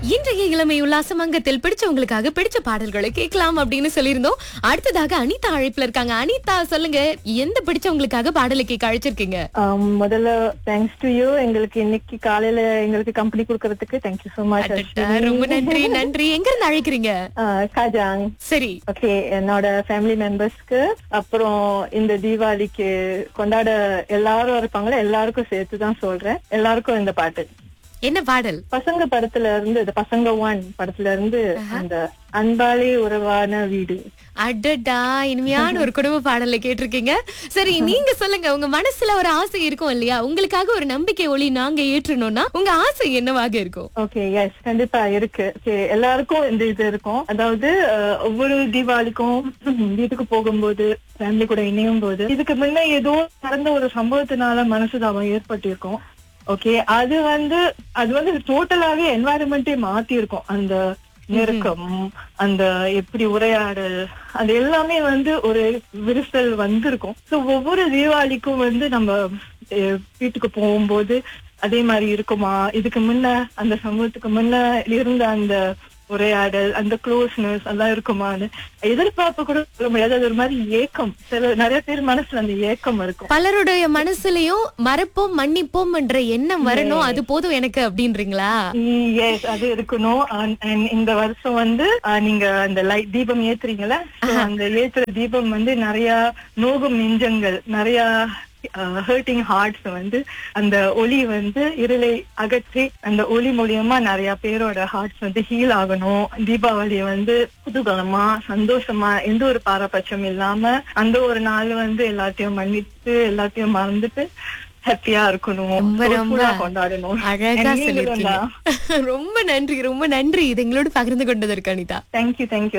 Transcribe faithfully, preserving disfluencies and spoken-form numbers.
இன்றைய இளமை உல்லாசம் அங்கத்தில் பிடிச்சவங்களுக்காக பிடிச்ச பாடல்களை கேட்கலாம் அப்படின்னு சொல்லியிருந்தோம். அடுத்ததாக அனிதா அழைப்புல இருக்காங்க. அனிதா, சொல்லுங்க, எந்த பிடிச்சவங்களுக்காக பாடலை கேட்க அழைச்சிருக்கீங்க? ஆம், முதல்ல தேங்க்ஸ் டு யூ. எங்களுக்கு இன்னைக்கு காலையில எங்களுக்கு கம்பெனி கொடுக்கறதுக்கு தேங்க்யூ சோ மச். அடடா, ரொம்ப நன்றி நன்றி. எங்க இருந்து அழைக்கிறீங்க? காஜாங். சரி, ஓகே, என்னோட ஃபேமிலி மெம்பர்ஸ்க்கு, அப்புறம் இந்த தீபாவளிக்கு கொண்டாட எல்லாரும் இருப்பாங்களே, எல்லாருக்கும் சேர்த்து தான் சொல்றேன். எல்லாருக்கும் இந்த பாட்டு. என்ன பாடல்? பசங்க படத்துல இருந்து, இந்த பசங்க ஒன் படத்துல இருந்து அந்த அன்பாலே உறவான வீடு. அடடா, இனிமையான ஒரு குடும்ப பாடலை கேட்டிருக்கீங்க. சரி, நீங்க சொல்லுங்க, உங்க மனசுல ஒரு ஆசை இருக்கும் இல்லையா? உங்களுக்காக ஒரு நம்பிக்கை ஒளி நாங்க ஏற்றணும்னா உங்க ஆசை என்னவாக இருக்கும்? ஓகே, எஸ், கண்டிப்பா இருக்கு. Okay, எல்லாருக்கும் இந்த இது இருக்கும். அதாவது அஹ், ஒவ்வொரு தீபாவளிக்கும் வீட்டுக்கு போகும்போது, ஃபேமிலி கூட இணையும் போது, இதுக்கு முன்ன ஏதோ நடந்த ஒரு சம்பவத்தினால மனசுதாபம் ஏற்பட்டிருக்கும். ஓகே, அது வந்து அது வந்து டோட்டலாவே என்வாயரன்மெண்டே மாத்தி இருக்கும். அந்த நெருக்கம், அந்த எப்படி உரையாடல், அது எல்லாமே வந்து ஒரு விரிசல் வந்திருக்கும். சோ ஒவ்வொரு தீபாவளிக்கும் வந்து நம்ம அஹ், வீட்டுக்கு போகும்போது அதே மாதிரி இருக்குமா, இதுக்கு முன்ன அந்த சமூகத்துக்கு முன்ன இருந்த அந்த உரையாடல், அந்த க்ளோஸ்னஸ் எல்லாம் இருக்குமான்னு எதிர்பார்ப்பு கூட சொல்ல முடியாது. அது ஒரு மாதிரி ஏக்கம், சில நிறைய பேர் மனசுல அந்த ஏக்கம் இருக்கும். பலருடைய மனசுலயும் மறப்போம் மன்னிப்போம் என்ற எண்ணம் வரணும், அது போதும் எனக்கு அப்படின்றீங்களா? எஸ், அது இருக்கணும். And- and இந்த வருஷம் வந்து அஹ், நீங்க அந்த லைட் தீபம் ஏத்துறீங்களா, So, அந்த ஏத்துற தீபம் வந்து நிறைய நோகும் நெஞ்சங்கள், நிறைய ஹர்ட்டிங் ஹார்ட்ஸ் வந்து அந்த ஒளி வந்து இருளை அகற்றி அந்த ஒளி மூலியமா நிறைய பேரோட ஹார்ட்ஸ் வந்து ஹீல் ஆகணும். தீபாவளியை வந்து குதூகலமா, சந்தோஷமா, எந்த ஒரு பாரபட்சம் இல்லாம அந்த ஒரு நாள் வந்து எல்லாத்தையும் மன்னித்து எல்லாத்தையும் மறந்துட்டு ஹாப்பியா இருக்கணும், ரொம்ப ரொம்ப soulful-ஆ கொண்டாடணும். அழகா And நீங்களும் சொல்லிருக்கீங்க. தான். ரொம்ப நன்றி, ரொம்ப நன்றி இது எங்களோட பகிர்ந்து கொண்டதற்கு Anitha. Thank you, thank you.